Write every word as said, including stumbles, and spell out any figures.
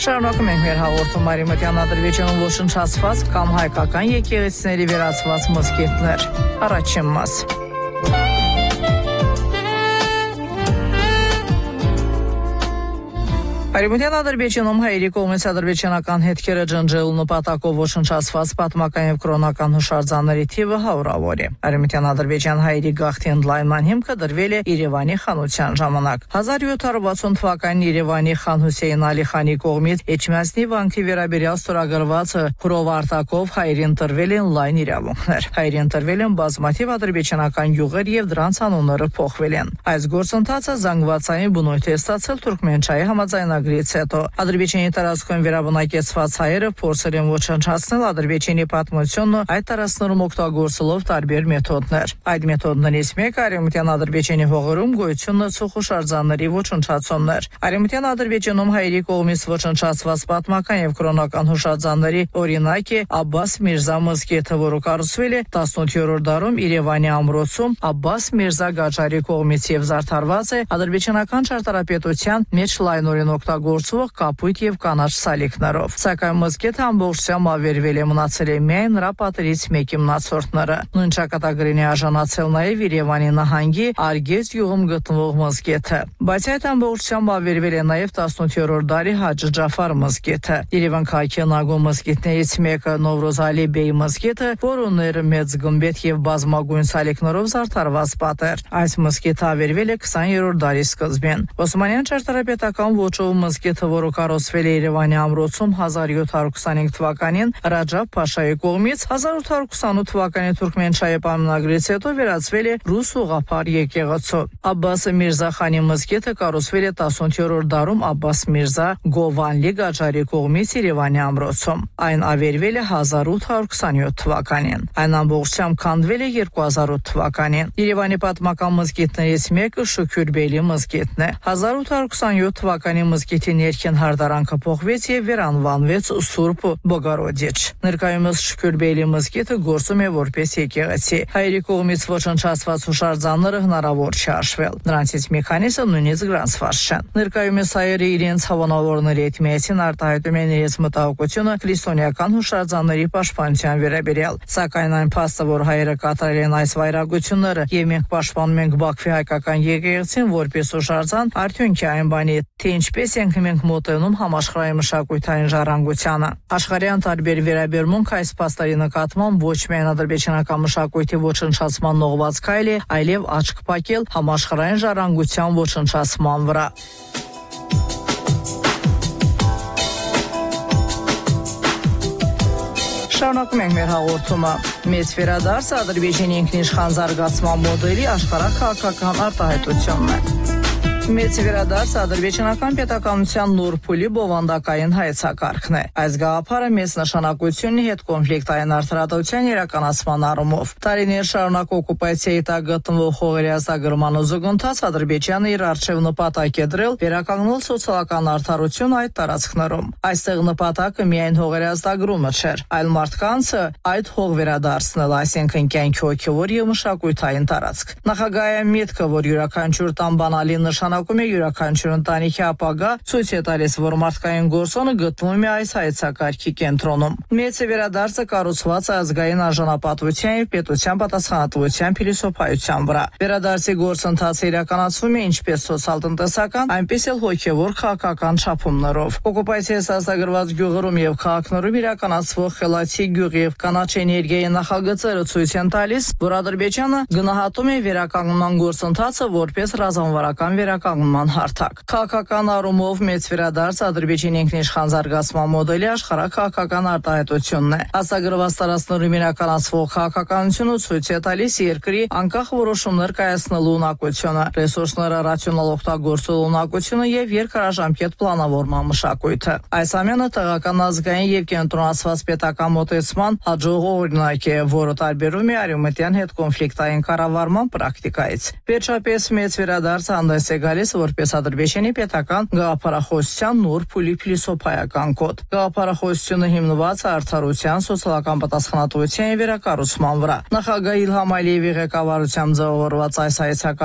Շարունակում ենք մեր հաղորդումը Արևմտյան Ադրբեջանում ոչնչացված կամ հայկական եկեղեցիների վերածված մզկիթներ։ Առաջին մաս։ Արևմտյան Ադրբեջանում հայերի կողմից ադրբեջանական հետքերը ջնջելու նպատակով ոչնչացված պատմական եւ կրոնական հուշարձանների թիվը հարյուրավոր է։ Արևմտյան Ադրբեջան հայերի գաղթի ընդլայնման հիմքը դրվել է Երևանի խանության ժամանակ։ հազար յոթ հարյուր վաթսուն թվականին Երևանի խան Հուսեյն Ալիխանի կողմից Էջմիածնի վանքի վերաբերյալ ստորագրված խորով արտակով հայերին տրվել են լայն իրավունքներ։ Հայերին տրվել են բազմաթիվ ադրբեջանական յուղեր եւ դրանց անունները փոխվել են։ Այս գործընթացը զանգվածային բնույթ է ստացել Թուրքմենչայի համաձայնագրի Հետո Ադրբեջանի տարածքում վերաբնակեցված հայերը փորձել են ոչնչացնել ադրբեջանի պատմությունը այդ տարածքներում օգտագործելով տարբեր մեթոդներ։ Այդ մեթոդներից մեկը Արևմտյան Ադրբեջանի հողերում գոյություն ունեցող հուշարձանների ոչնչացումն էր։ Արևմտյան Ադրբեջանում հայերի կողմից ոչնչացված պատմական եւ կրոնական հուշարձանների օրինակ է Աբբաս Միրզա մզկիթը, որը կառուցվել է տասնութերորդ դարում Երևանի ամրոցում Աբբաս Միրզա Գաջարի կողմից եւ զարդարված է ադրբեջանական ճարտարապետության մեջ լայնորեն գործվող կապույտ եւ կանաչ սալիկներով։ Սակայն մզկիթը ամբողջությամբ ավերվել է, մնացել է միայն նրա պատերից մեկի մնացորդները։ Նույն ճակատագրին է արժանացել նաեւ Երևանի նահանգի Արգեզ գյուղում գտնվող մզկիթը։ Բայց այդ ամբողջությամբ ավերվել է նաեւ տասնութերորդ դարի Հաջի Ջաֆար մզկիթը։ Երևան քաղաքի նագո մզկիթներից մեկը Նովրոզ Ալի Բեյ մզկիթը, որը ուներ մեծ գմբեթ եւ բազմագույն սալիկներով զարդարված պատեր։ Այս մզկիթը ավերվել է քսաներորդ դարի սկզբին։ Օսմանյան ճարտարապետական ոճով մզկիթը, որը կառուցվել է Երևանի ամրոցում հազար յոթ հարյուր քսանհինգ թվականին Ռաջաբ Փաշայի կողմից, հազար ութ հարյուր քսանութ թվականի Թուրքմենչայի պայմանագրից հետո վերածվել է ռուս ուղղափառ եկեղեցու։ Աբբաս Միրզա խանի մզկիթը կառուցվել է տասնութերորդ դարում Աբբաս Միրզա Գովանլի Գաջարի կողմից Երևանի ամրոցում։ Այն ավերվել է հազար ութ հարյուր քսանյոթ թվականին։ Այն ամբողջությամբ քանդվել է երկու հազար ութ թվականին։ Երևանի պատմական մզկիթներից մեկը Շուքյուրբելի մզկիթն է։ հազար ութ հարյուր քսանյոթ թվականի մզկիթի ներքին հարդարանքը փոխվեց եւ վերանվանվեց Սուրբ Բոգորոդիչ։ Ներկայումս Շուքյուրբելի մզկիթը գործում է որպես եկեղեցի։ Հայերի կողմից ոչնչացված հուշարձանները հնարավոր չէ հաշվել։ Նրանցից մի քանիսը նույնիսկ գրանցված չեն։ Ներկայումս հայերը իրենց հավանավորների հետ միասին արտահայտում են իրենց մտահոգությունը քրիստոնեական հուշարձանների պաշտպանության վերաբերյալ։ Սակայն այն փաստը, որ հայերը կատարել են այս վայրագությունները եւ մենք պաշտպանում ենք Բաքվի հայկական եկեղեցին որպես հուշարձան, արդյունքի այն բանի, թե ինչպես ենք մենք մոտենում համաշխարհային մշակութային ժառանգությանը։ Աշխարհյան տարբեր վերաբերմունք այս փաստերի նկատմամբ ոչ միայն ադրբեջանական մշակույթի ոչնչացման նողված քայլ է, այլև աչք փակել համաշխարհային ժառանգության ոչնչացման վրա։ Շարունակում ենք մեր հաղորդումը։ Մեծ վերադարձը Ադրբեջանի ինքնիշխան զարգացման մոդելի աշխարհաքաղաքական արտահայտությունն է։ Մեծ վերադարձը ադրբեջանական պետականության նոր փուլի բովանդակային հայեցակարգն է։ Այս գաղափարը մեծ նշանակություն ունի հետ կոնֆլիկտային արդարադատության իրականացման առումով։ Տարիներ շարունակ օկուպացիայի տակ գտնվող հողերի ազատագրման զուգընթաց Ադրբեջանը իր արժեվ նպատակ է դրել վերականգնել սոցիալական արդարություն այդ տարածքներում։ Այստեղ նպատակը միայն հողերի ազատագրումը չէր, այլ մարդկանց այդ հող վերադարձնել, այսինքն կյանքի հոգևոր եւ մշակութային տարածք։ Նախագահի միտքը, որ յուրաքանչյուր տան բանալի նշան ակում է յուրաքանչյուր ընտանիքի ապագա, ցույց է տալիս, որ մարդկային գործոնը գտնվում է այս հայեցակարգի կենտրոնում։ Մեծ վերադարձը կառուցված է ազգային արժանապատվության եւ պետության պատասխանատվության փիլիսոփայության վրա։ Վերադարձի գործընթացը իրականացվում է ինչպես սոցիալ-տնտեսական, այնպես էլ հոգեվոր քաղաքական չափումներով։ Օկուպացիայից ազատագրված գյուղերում եւ քաղաքներում իրականացվող խելացի գյուղ եւ կանաչ էներգիայի նախագծերը ցույց են տալիս, որ Ադրբեջանը գնահատում է վերականգնման գործընթացը որպես ռազմավարական վերականգնման ման հարթակ։ Քաղաքական առումով մեծ վերադարձ Ադրբեջանի ինքնիշխան զարգացման մոդելի աշխարհաքաղաքական արտահայտությունն է։ Ազատագրված տարածքներում իրականացվող քաղաքականությունը ցույց է տալիս երկրի անկախ որոշումներ կայացնելու ունակությունը, ռեսուրսները ռացիոնալ օգտագործելու ունակությունը եւ երկարաժամկետ պլանավորման մշակույթը։ Այս ամենը տեղական ազգային եւ կենտրոնացված պետական մոտեցման հաջող օրինակ է, որը տարբերում է արևմտյան հետ կոնֆլիկտային կառավարման պրակտիկայից։ Վերջապես մեծ վերադարձը հանդես է գալիս որպես Ադրբեջանի պետական գաղափարախոսության նոր փուլի փիլիսոփայական կոդ։ Գաղափարախոսությունը հիմնված է արդարության, սոցիալական պատասխանատվության եւ վերակառուցման վրա։ Նախագահ Իլհամ Ալիևի ղեկավարությամբ ձևավորված այս հայեցակարգը